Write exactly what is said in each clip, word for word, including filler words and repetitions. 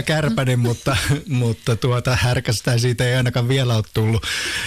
hyvä kärpänen, mutta, mutta tuota, härkästä siitä ei ainakaan vielä ole tullut.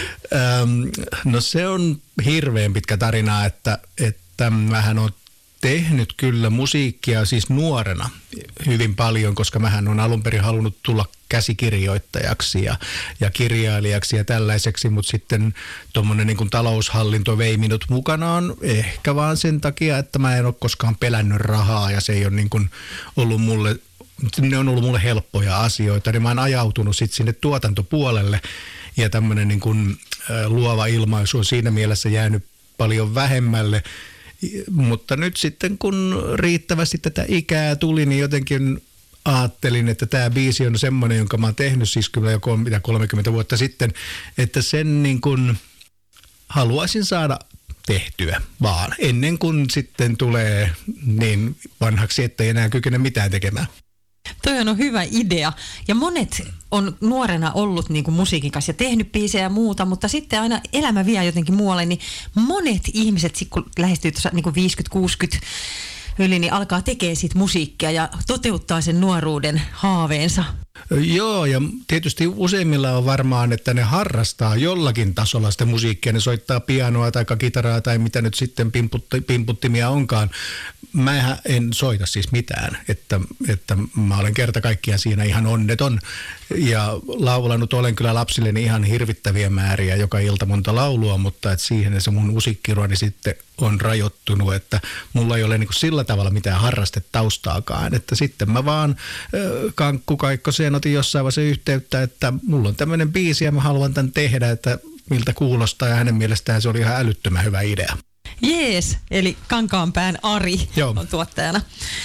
Öm, no se on hirveän pitkä tarina, että, että mähän on tehnyt kyllä musiikkia siis nuorena hyvin paljon, koska mähän on alun perin halunnut tulla käsikirjoittajaksi ja, ja kirjailijaksi ja tällaiseksi, mutta sitten tuommoinen niin kuin taloushallinto vei minut mukanaan ehkä vaan sen takia, että mä en ole koskaan pelännyt rahaa ja se ei ole niin kuin ollut mulle, ne on ollut mulle helppoja asioita, niin mä oon ajautunut sitten sinne tuotantopuolelle ja tämmöinen niin kuin luova ilmaisu on siinä mielessä jäänyt paljon vähemmälle. Mutta nyt sitten kun riittävästi tätä ikää tuli, niin jotenkin ajattelin, että tämä biisi on semmoinen, jonka mä oon tehnyt siis kyllä jo kolmekymmentä vuotta sitten, että sen niin kuin haluaisin saada tehtyä vaan ennen kuin sitten tulee niin vanhaksi, että ei enää kykene mitään tekemään. Toi on hyvä idea. Ja monet on nuorena ollut niin kuin musiikin kanssa ja tehnyt biisejä ja muuta, mutta sitten aina elämä vie jotenkin muualle, niin monet ihmiset, kun lähestyy tuossa niin kuin viisikymmentä kuusikymmentä yli, niin alkaa tekemään sit musiikkia ja toteuttaa sen nuoruuden haaveensa. Joo, ja tietysti useimmilla on varmaan, että ne harrastaa jollakin tasolla sitä musiikkia. Ne soittaa pianoa tai kitaraa tai mitä nyt sitten pimputti, pimputtimia onkaan. Mä en soita siis mitään, että, että mä olen kerta kaikkiaan siinä ihan onneton. Ja laulanut olen kyllä lapsilleni ihan hirvittäviä määriä joka ilta monta laulua, mutta et siihen se mun musiikkiruoni sitten on rajoittunut, että mulla ei ole niin kuin sillä tavalla mitään harrastetaustaakaan. Että sitten mä vaan äh, Kankku Kaikkoseen otin jossain vaiheessa yhteyttä, että mulla on tämmöinen biisi ja mä haluan tämän tehdä, että miltä kuulostaa ja hänen mielestään se oli ihan älyttömän hyvä idea. Jees, eli Kankaanpään Ari Joo. on tuottajana.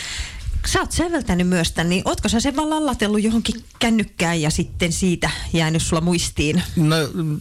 Sä oot säveltänyt myös tämän, niin ootko sä sen vaan lallatellut johonkin kännykkään ja sitten siitä jäänyt sulla muistiin? No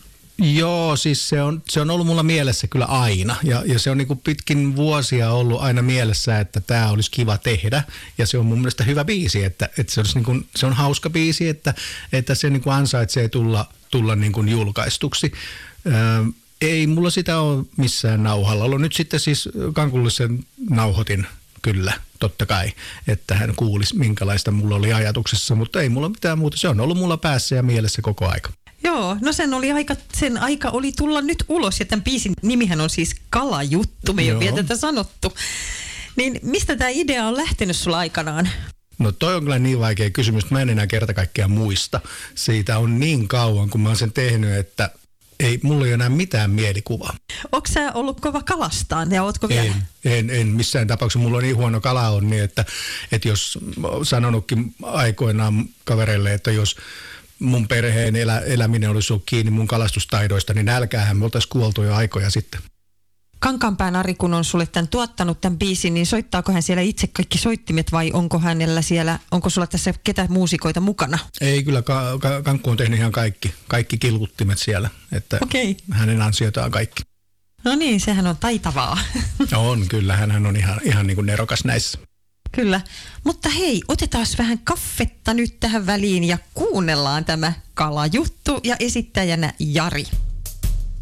joo, siis se on, se on ollut mulla mielessä kyllä aina ja, ja se on niin kuin pitkin vuosia ollut aina mielessä, että tämä olisi kiva tehdä ja se on mun mielestä hyvä biisi, että, että se, olisi niin kuin, se on hauska biisi, että, että se niin kuin ansaitsee tulla, tulla niin kuin julkaistuksi. Öö, ei mulla sitä ole missään nauhalla ollut. Nyt sitten siis Kankulle sen nauhoitin kyllä, totta kai, että hän kuulisi minkälaista mulla oli ajatuksessa, mutta ei mulla mitään muuta. Se on ollut mulla päässä ja mielessä koko aika. Joo, no sen, oli aika, sen aika oli tulla nyt ulos ja tämän biisin nimihän on siis Kalajuttu, me ei ole vielä tätä sanottu. Niin mistä tämä idea on lähtenyt sulla aikanaan? No toi on kyllä niin vaikea kysymys, että mä en enää kerta kaikkiaan muista. Siitä on niin kauan, kun mä oon sen tehnyt, että ei, mulla ei ole enää mitään mielikuvaa. Onko sä ollut kova kalastaan ja ootko vielä? En, en, en missään tapauksessa. Mulla on niin huono kala on niin, että, että jos sanonutkin aikoinaan kavereille, että jos mun perheen elä, eläminen olisi ollut kiinni mun kalastustaidoista, niin nälkäähän me oltaisiin kuoltu jo aikoja sitten. Kankaanpään Ari, kun on sulle tämän tuottanut tämän biisin, niin soittaako hän siellä itse kaikki soittimet vai onko hänellä siellä, onko sulla tässä ketä muusikoita mukana? Ei, kyllä ka- ka- Kankku on tehnyt ihan kaikki, kaikki kilkuttimet siellä, että okay. Hänen ansiotaan kaikki. No niin, sehän on taitavaa. On, kyllä, hän on ihan, ihan niin kuin nerokas näissä. Kyllä, mutta hei, otetaan vähän kaffetta nyt tähän väliin ja kuunnellaan tämä Kalajuttu ja esittäjänä Jari.